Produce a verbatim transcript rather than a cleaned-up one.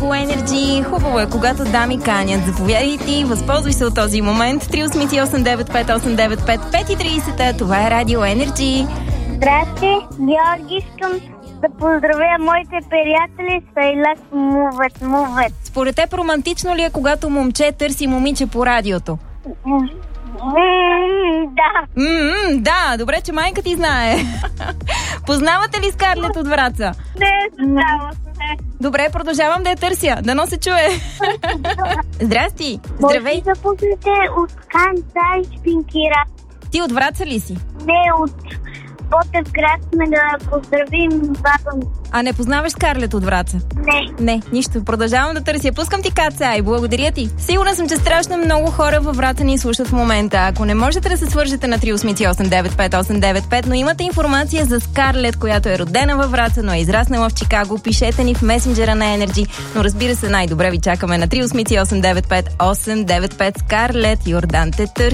по Energy. Хубаво е, когато дами канят. Заповядайте и възползвай се от този момент. три осем осем девет пет осем девет пет пет и тридесет. Това е Радио Energy. Здрасти, Георги, искам да поздравя моите приятели с I like move it, move it. Според теб романтично ли е, когато момче търси момиче по радиото? М, да. М-м, да, добре, че майка ти знае. Познавате ли Скарлет от Враца? Не, знам. Добре, продължавам да я търся. Дано се чуе. Здрасти. Здравей. Може да пуснете от Канца и Шпинкира. Ти от Враца ли си? Не, от Ботевград сме да поздравим баба ми. А не познаваш Скарлет от Враца? Не. Не, нищо. Продължавам да търся. Пускам ти Каца и благодаря ти. Сигурна съм, че страшно много хора във Враца ни слушат в момента. Ако не можете да се свържете на три осем осем девет пет осем девет пет, но имате информация за Скарлет, която е родена във Враца, но е израснала в Чикаго, пишете ни в месенджера на Energy. Но разбира се, най-добре ви чакаме на три осем осем девет пет осем девет пет. Скарлет, Йордан те търси.